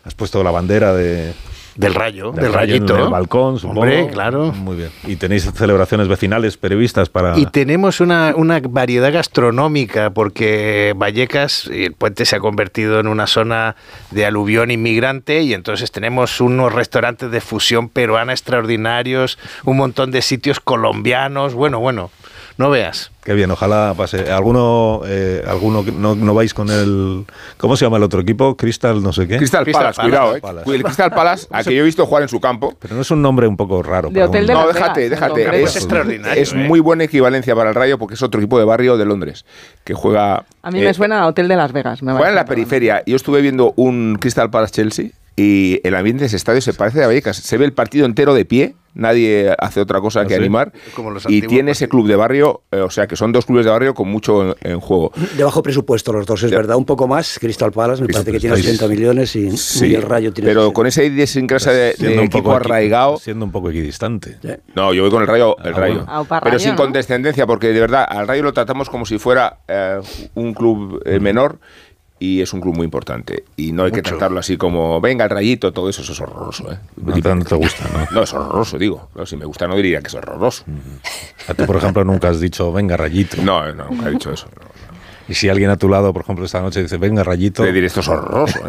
Has puesto la bandera del Rayo, del Rayito en el balcón, supongo. Hombre, claro. Muy bien. ¿Y tenéis celebraciones vecinales previstas para...? Y tenemos una variedad gastronómica, porque Vallecas, el puente se ha convertido en una zona de aluvión inmigrante, y entonces tenemos unos restaurantes de fusión peruana extraordinarios, un montón de sitios colombianos, bueno, no veas. Qué bien, ojalá pase. ¿Alguno no vais con el... ¿Cómo se llama el otro equipo? Crystal no sé qué. Crystal Palace, cuidado, El Crystal Palace, al que yo he visto jugar en su campo. Pero no es un nombre un poco raro. De Hotel de Las Vegas. Déjate. Es extraordinario. Es muy buena equivalencia para el Rayo, porque es otro equipo de barrio de Londres, que juega... A mí me suena a Hotel de Las Vegas. Juega en la periferia. Yo estuve viendo un Crystal Palace Chelsea, y el ambiente de ese estadio se parece a Vallecas. Se ve el partido entero de pie, nadie hace otra cosa que animar, y tiene ese club de barrio, o sea que son dos clubes de barrio con mucho en juego. De bajo presupuesto los dos, es verdad, un poco más. Crystal Palace me parece que tiene 80 millones y el Rayo tiene... Pero con esa idiosincrasia de equipo arraigado... Siendo un poco equidistante. ¿Sí? No, yo voy con el Rayo. Bueno. Pero sin condescendencia, porque de verdad al Rayo lo tratamos como si fuera un club menor, y es un club muy importante, y no hay que tratarlo así como venga el Rayito, todo eso es horroroso, No te gusta, ¿no? No, es horroroso, digo. No, si me gusta no diría que es horroroso. A ti, por ejemplo, nunca has dicho venga Rayito. No, nunca he dicho eso. No. Y si alguien a tu lado, por ejemplo, esta noche dice venga Rayito, le diré esto es horroroso.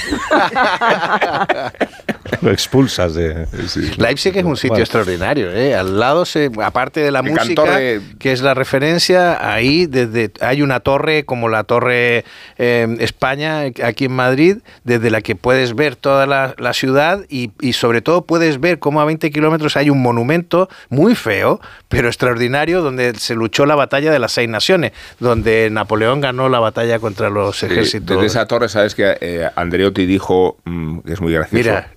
Lo expulsas de... Sí. Leipzig es un sitio extraordinario, Al lado, aparte de la música, que es la referencia, ahí hay una torre como la Torre España, aquí en Madrid, desde la que puedes ver toda la ciudad, y sobre todo puedes ver cómo a 20 kilómetros hay un monumento muy feo, pero extraordinario, donde se luchó la batalla de las 6 naciones, donde Napoleón ganó la batalla contra los ejércitos. Desde esa torre, sabes que Andreotti dijo, que es muy gracioso, mira,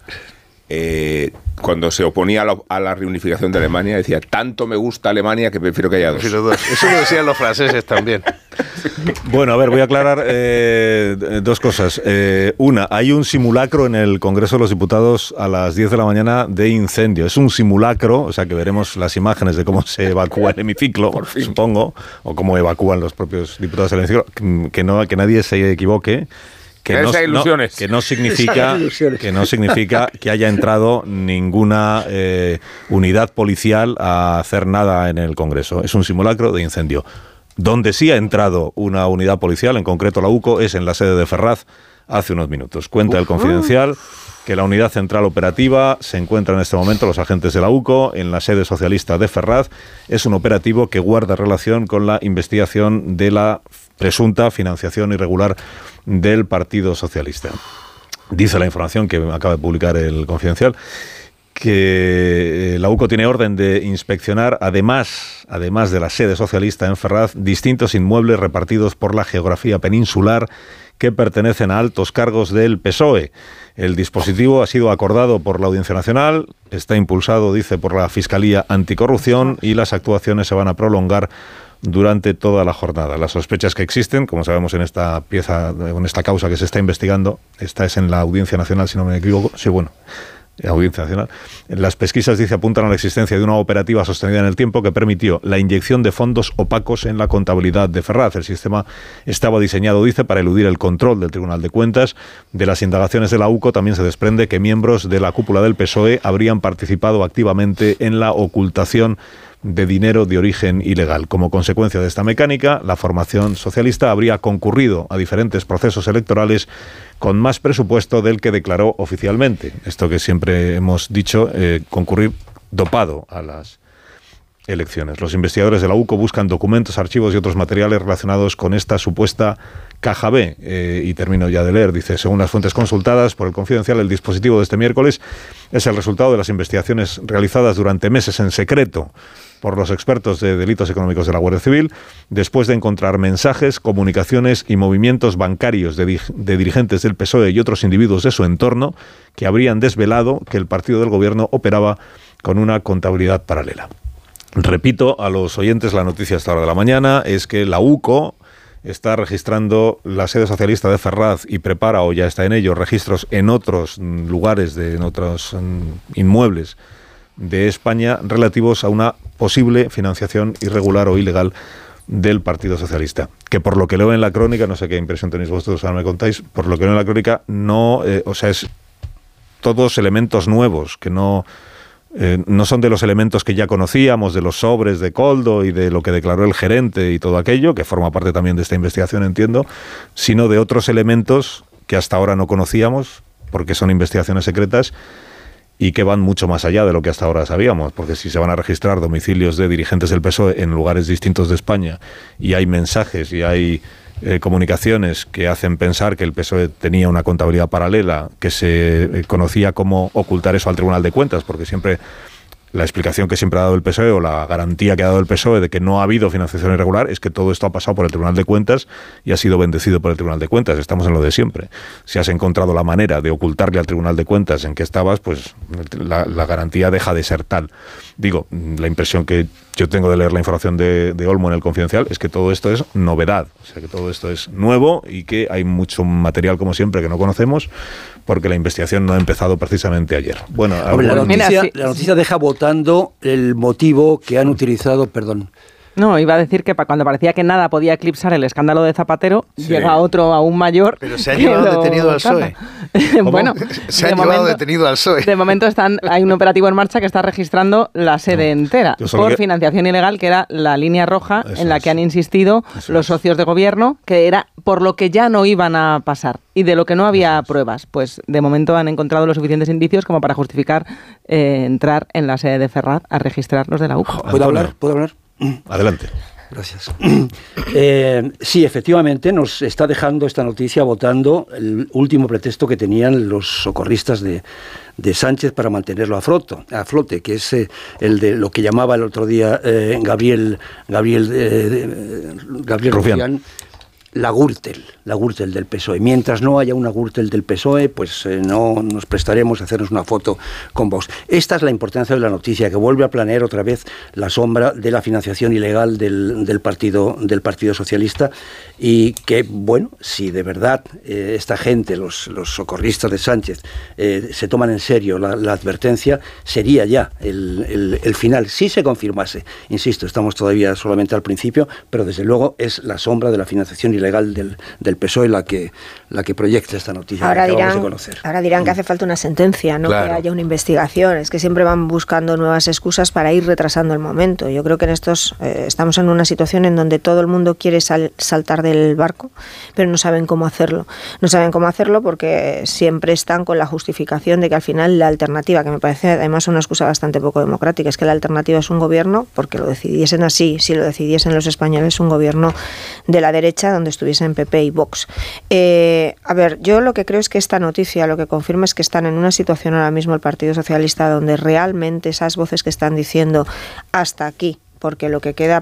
cuando se oponía a la reunificación de Alemania, decía, tanto me gusta Alemania que prefiero que haya dos. Eso lo decían los franceses también. Bueno, a ver, voy a aclarar dos cosas. Una, hay un simulacro en el Congreso de los Diputados a las 10 de la mañana de incendio. Es un simulacro, o sea que veremos las imágenes de cómo se evacúa el hemiciclo, supongo, o cómo evacúan los propios diputados del hemiciclo, que nadie se equivoque. Que no significa que haya entrado ninguna unidad policial a hacer nada en el Congreso. Es un simulacro de incendio. Donde sí ha entrado una unidad policial, en concreto la UCO, es en la sede de Ferraz hace unos minutos. Cuenta el Confidencial que la unidad central operativa se encuentra en este momento, los agentes de la UCO, en la sede socialista de Ferraz. Es un operativo que guarda relación con la investigación de la presunta financiación irregular del Partido Socialista. Dice la información que acaba de publicar el Confidencial que la UCO tiene orden de inspeccionar, además de la sede socialista en Ferraz, distintos inmuebles repartidos por la geografía peninsular que pertenecen a altos cargos del PSOE. El dispositivo ha sido acordado por la Audiencia Nacional, está impulsado, dice, por la Fiscalía Anticorrupción, y las actuaciones se van a prolongar durante toda la jornada. Las sospechas que existen, como sabemos en esta pieza, en esta causa que se está investigando, esta es en la Audiencia Nacional, si no me equivoco, sí, bueno, Audiencia Nacional. Las pesquisas, dice, apuntan a la existencia de una operativa sostenida en el tiempo que permitió la inyección de fondos opacos en la contabilidad de Ferraz. El sistema estaba diseñado, dice, para eludir el control del Tribunal de Cuentas. De las indagaciones de la UCO también se desprende que miembros de la cúpula del PSOE habrían participado activamente en la ocultación de dinero de origen ilegal. Como consecuencia de esta mecánica, la formación socialista habría concurrido a diferentes procesos electorales con más presupuesto del que declaró oficialmente. Esto que siempre hemos dicho, concurrir dopado a las elecciones. Los investigadores de la UCO buscan documentos, archivos y otros materiales relacionados con esta supuesta caja B. Y termino ya de leer. Dice, según las fuentes consultadas por el Confidencial, el dispositivo de este miércoles es el resultado de las investigaciones realizadas durante meses en secreto por los expertos de delitos económicos de la Guardia Civil, después de encontrar mensajes, comunicaciones y movimientos bancarios de dirigentes del PSOE y otros individuos de su entorno que habrían desvelado que el partido del gobierno operaba con una contabilidad paralela. Repito a los oyentes, la noticia a esta hora de la mañana es que la UCO está registrando la sede socialista de Ferraz y prepara, o ya está en ello, registros en otros lugares, en otros inmuebles de España relativos a una posible financiación irregular o ilegal del Partido Socialista. Que por lo que leo en la crónica, no sé qué impresión tenéis vosotros, ahora me contáis, por lo que leo en la crónica, no, es todos elementos nuevos, que no son de los elementos que ya conocíamos, de los sobres de Koldo y de lo que declaró el gerente y todo aquello, que forma parte también de esta investigación, entiendo, sino de otros elementos que hasta ahora no conocíamos, porque son investigaciones secretas y que van mucho más allá de lo que hasta ahora sabíamos, porque si se van a registrar domicilios de dirigentes del PSOE en lugares distintos de España y hay mensajes y hay comunicaciones que hacen pensar que el PSOE tenía una contabilidad paralela, que se conocía cómo ocultar eso al Tribunal de Cuentas, porque siempre la explicación que siempre ha dado el PSOE o la garantía que ha dado el PSOE de que no ha habido financiación irregular es que todo esto ha pasado por el Tribunal de Cuentas y ha sido bendecido por el Tribunal de Cuentas. Estamos en lo de siempre. Si has encontrado la manera de ocultarle al Tribunal de Cuentas en qué estabas, pues la garantía deja de ser tal. Digo, la impresión que yo tengo de leer la información de Olmo en el Confidencial es que todo esto es novedad, o sea, que todo esto es nuevo y que hay mucho material, como siempre, que no conocemos, porque la investigación no ha empezado precisamente ayer. Bueno, la noticia deja votando el motivo que han utilizado, perdón. No, iba a decir que cuando parecía que nada podía eclipsar el escándalo de Zapatero, llega otro aún mayor. Pero se ha llevado detenido al PSOE. Bueno, se ha llevado detenido al PSOE. De momento hay un operativo en marcha que está registrando la sede entera por financiación ilegal, que era la línea roja en la que han insistido los socios de gobierno, que era por lo que ya no iban a pasar y de lo que no había pruebas. Pues de momento han encontrado los suficientes indicios como para justificar entrar en la sede de Ferraz a registrar los de la UJO. ¿Puedo hablar? Adelante. Gracias. Sí, efectivamente, nos está dejando esta noticia votando el último pretexto que tenían los socorristas de Sánchez para mantenerlo a flote, que es el de lo que llamaba el otro día Gabriel Rufián, la Gürtel del PSOE. Mientras no haya una Gürtel del PSOE, pues no nos prestaremos a hacernos una foto con Vox. Esta es la importancia de la noticia, que vuelve a planear otra vez la sombra de la financiación ilegal del Partido Socialista, y que, bueno, si de verdad esta gente, los socorristas de Sánchez, se toman en serio la advertencia, sería ya el final, si se confirmase. Insisto, estamos todavía solamente al principio, pero desde luego es la sombra de la financiación ilegal del PSOE la que proyecta esta noticia que acabamos de conocer. Ahora dirán que hace falta una sentencia, no que haya una investigación. Es que siempre van buscando nuevas excusas para ir retrasando el momento. Yo creo que en estamos en una situación en donde todo el mundo quiere saltar del barco, pero no saben cómo hacerlo. No saben cómo hacerlo porque siempre están con la justificación de que al final la alternativa, que me parece además una excusa bastante poco democrática, es que la alternativa es un gobierno, porque lo decidiesen así, si lo decidiesen los españoles, un gobierno de la derecha donde estuviesen PP y Vox. A ver, yo lo que creo es que esta noticia lo que confirma es que están en una situación ahora mismo el Partido Socialista donde realmente esas voces que están diciendo hasta aquí, porque lo que queda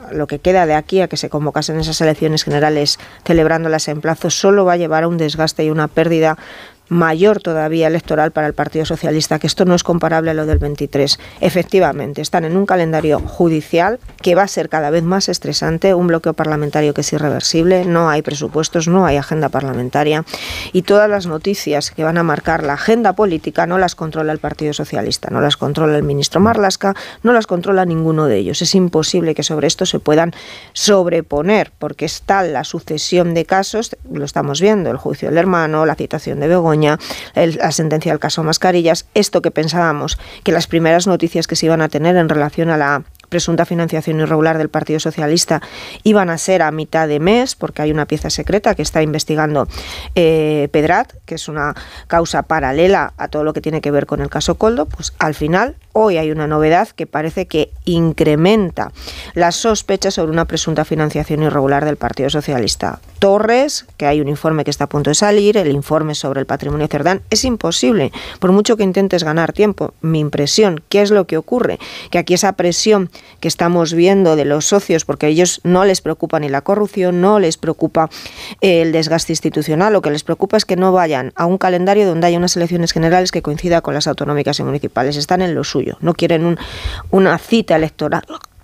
de aquí a que se convocasen esas elecciones generales celebrándolas en plazo solo va a llevar a un desgaste y una pérdida mayor todavía electoral para el Partido Socialista, que esto no es comparable a lo del 23. Efectivamente, están en un calendario judicial que va a ser cada vez más estresante, un bloqueo parlamentario que es irreversible, no hay presupuestos, no hay agenda parlamentaria, y todas las noticias que van a marcar la agenda política no las controla el Partido Socialista, no las controla el ministro Marlaska, no las controla ninguno de ellos. Es imposible que sobre esto se puedan sobreponer, porque es tal la sucesión de casos, lo estamos viendo, el juicio del hermano, la citación de Begoña, la sentencia del caso Mascarillas, esto que pensábamos que las primeras noticias que se iban a tener en relación a la presunta financiación irregular del Partido Socialista iban a ser a mitad de mes, porque hay una pieza secreta que está investigando Pedrat, que es una causa paralela a todo lo que tiene que ver con el caso Koldo. Pues al final, hoy hay una novedad que parece que incrementa las sospechas sobre una presunta financiación irregular del Partido Socialista. Torres, que hay un informe que está a punto de salir, el informe sobre el patrimonio de Cerdán. Es imposible, por mucho que intentes ganar tiempo. Mi impresión, ¿qué es lo que ocurre? Que aquí esa presión que estamos viendo de los socios, porque a ellos no les preocupa ni la corrupción, no les preocupa el desgaste institucional, lo que les preocupa es que no vayan a un calendario donde haya unas elecciones generales que coincida con las autonómicas y municipales. Están en lo suyo, no quieren una cita electoral,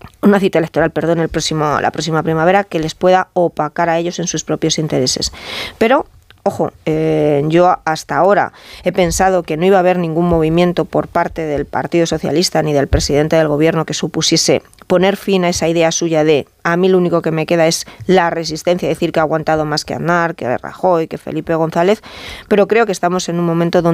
la próxima primavera, que les pueda opacar a ellos en sus propios intereses. Pero ojo, yo hasta ahora he pensado que no iba a haber ningún movimiento por parte del Partido Socialista ni del presidente del gobierno que supusiese poner fin a esa idea suya de a mí lo único que me queda es la resistencia, decir que ha aguantado más que Aznar, que Rajoy, que Felipe González, pero creo que estamos en un momento donde